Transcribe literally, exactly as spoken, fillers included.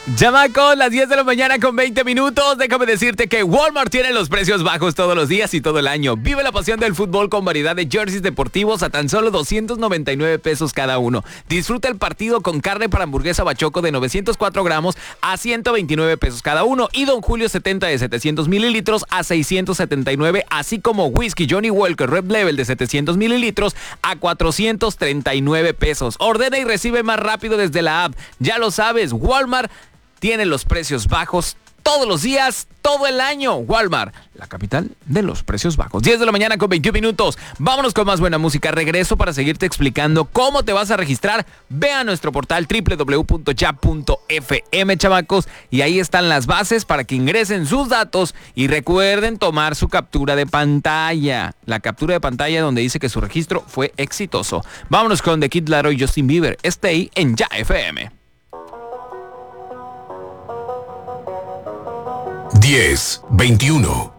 Chamacos, las diez de la mañana con veinte minutos. Déjame decirte que Walmart tiene los precios bajos todos los días y todo el año. Vive la pasión del fútbol con variedad de jerseys deportivos a tan solo doscientos noventa y nueve pesos cada uno. Disfruta el partido con carne para hamburguesa bachoco de novecientos cuatro gramos a ciento veintinueve pesos cada uno. Y Don Julio setenta de setecientos mililitros a seiscientos setenta y nueve. Así como whisky Johnny Walker Red Level de setecientos mililitros a cuatrocientos treinta y nueve pesos. Ordena y recibe más rápido desde la app. Ya lo sabes, Walmart tiene los precios bajos todos los días, todo el año. Walmart, la capital de los precios bajos. diez de la mañana con veintiún minutos. Vámonos con más buena música. Regreso para seguirte explicando cómo te vas a registrar. Ve a nuestro portal doble u doble u doble u punto ya punto efe eme, chamacos. Y ahí están las bases para que ingresen sus datos y recuerden tomar su captura de pantalla. La captura de pantalla donde dice que su registro fue exitoso. Vámonos con The Kid Laroi y Justin Bieber. Stay en Ya F M. diez, veintiuno.